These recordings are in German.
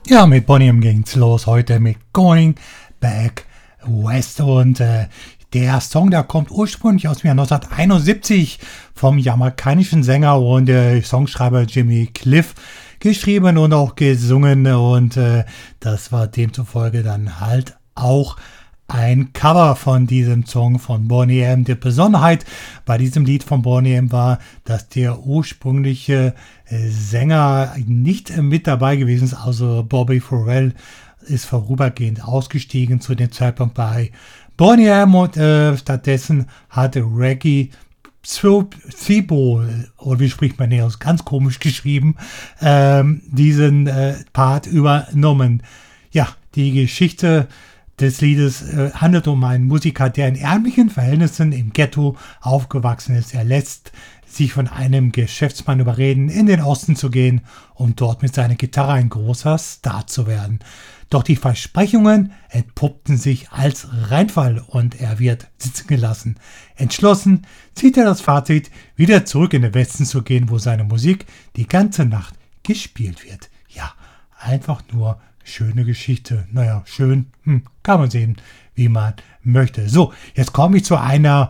Ja, mit Boney M ging's los heute mit Going Back West und der Song, der kommt ursprünglich aus dem Jahr 1971 vom jamaikanischen Sänger und Songschreiber Jimmy Cliff geschrieben und auch gesungen und das war demzufolge dann halt auch ein Cover von diesem Song von Boney M. Die Besonderheit bei diesem Lied von Boney M. war, dass der ursprüngliche Sänger nicht mit dabei gewesen ist. Also Bobby Farrell ist vorübergehend ausgestiegen zu dem Zeitpunkt bei Boney M. Und stattdessen hatte Reggie Thibault, oder wie spricht man den aus, ganz komisch geschrieben, diesen Part übernommen. Ja, die Geschichte des Liedes handelt um einen Musiker, der in ärmlichen Verhältnissen im Ghetto aufgewachsen ist. Er lässt sich von einem Geschäftsmann überreden, in den Osten zu gehen, um dort mit seiner Gitarre ein großer Star zu werden. Doch die Versprechungen entpuppten sich als Reinfall und er wird sitzen gelassen. Entschlossen zieht er das Fazit, wieder zurück in den Westen zu gehen, wo seine Musik die ganze Nacht gespielt wird. Ja, einfach nur schöne Geschichte. Naja, schön, kann man sehen, wie man möchte. So, jetzt komme ich zu einer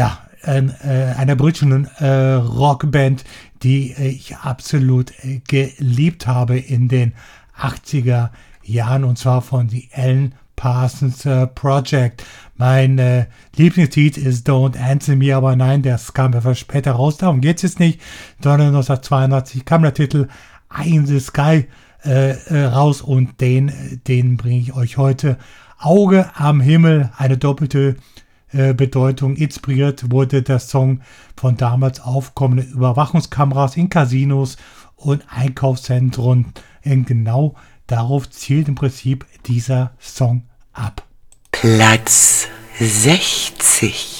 britischen Rockband, die ich absolut geliebt habe in den 80er Jahren, und zwar von The Alan Parsons Project. Mein Lieblingslied ist Don't Answer Me, aber nein, das kam etwas später raus, darum geht es jetzt nicht, sondern 1982 kam der Titel Eye in the Sky raus und den bringe ich euch heute. Auge am Himmel, eine doppelte Bedeutung. Inspiriert wurde der Song von damals aufkommenden Überwachungskameras in Casinos und Einkaufszentren. Und genau darauf zielt im Prinzip dieser Song ab. Platz 60.